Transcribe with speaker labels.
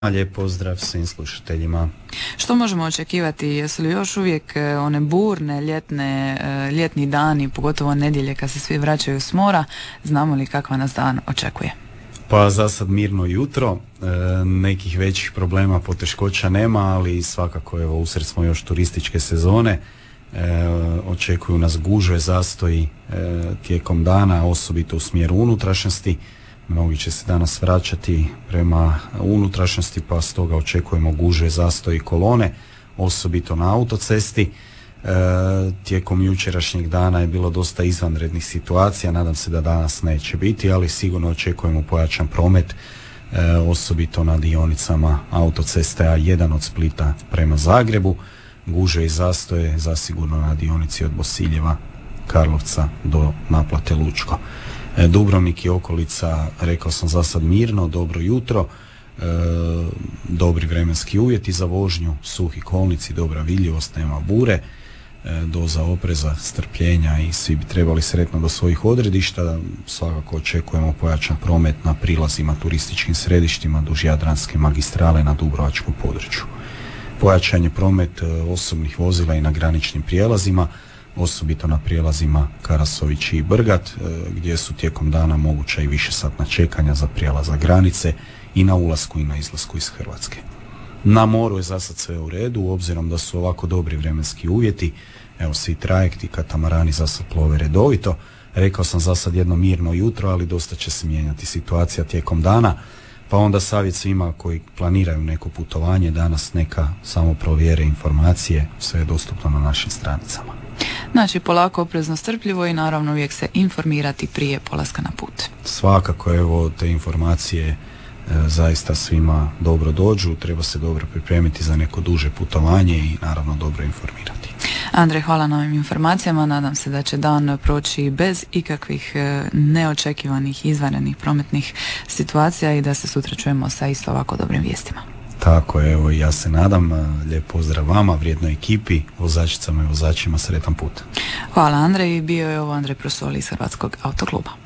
Speaker 1: Lijep pozdrav svim slušateljima.
Speaker 2: Što možemo očekivati? Jesu li još uvijek one burne ljetni dani, pogotovo nedjelje kad se svi vraćaju s mora? Znamo li kakva nas dan očekuje?
Speaker 1: Pa za sad mirno jutro, nekih većih problema, poteškoća nema, ali svakako usred smo još turističke sezone. Očekuju nas gužve, zastoji tijekom dana, osobito u smjeru unutrašnjosti. Mnogi će se danas vraćati prema unutrašnjosti, pa stoga očekujemo gužve, zastoji, kolone, osobito na autocesti. Tijekom jučerašnjeg dana je bilo dosta izvanrednih situacija, nadam se da danas neće biti, ali sigurno očekujemo pojačan promet, osobito na dionicama autoceste A1 od Splita prema Zagrebu. Gužve i zastoje zasigurno na dionici od Bosiljeva, Karlovca do naplate Lučko. Dubrovnik i okolica, rekao sam, za sad mirno, dobro jutro, dobri vremenski uvjeti za vožnju, suhi kolnici, dobra vidljivost, nema bure, doza opreza, strpljenja i svi bi trebali sretno do svojih odredišta. Svakako očekujemo pojačan promet na prilazima turističkim središtima duž Jadranske magistrale na dubrovačkom području. Pojačan je promet osobnih vozila i na graničnim prijelazima, osobito na prijelazima Karasović i Brgat, gdje su tijekom dana moguća i višesatna čekanja za prijelazak granice i na ulasku i na izlasku iz Hrvatske. Na moru je zasad sve u redu, obzirom da su ovako dobri vremenski uvjeti. Evo, svi trajekti, katamarani zasad plove redovito. Rekao sam zasad jedno mirno jutro, ali dosta će se mijenjati situacija tijekom dana, pa onda savjet svima koji planiraju neko putovanje danas neka samo provjere informacije, sve je dostupno na našim stranicama.
Speaker 2: Znači, polako, oprezno, strpljivo i naravno uvijek se informirati prije polaska na put.
Speaker 1: Svakako, te informacije zaista svima dobro dođu, treba se dobro pripremiti za neko duže putovanje i naravno dobro informirati.
Speaker 2: Andrej, hvala na ovim informacijama, nadam se da će dan proći bez ikakvih neočekivanih, izvanrednih prometnih situacija i da se sutra čujemo sa isto ovako dobrim vijestima.
Speaker 1: Tako je, ja se nadam. Lijep pozdrav vama, vrijednoj ekipi, vozačicama i vozačima, sretan put.
Speaker 2: Hvala, Andrej. Bio je ovo Andrej Prosoli iz Hrvatskog autokluba.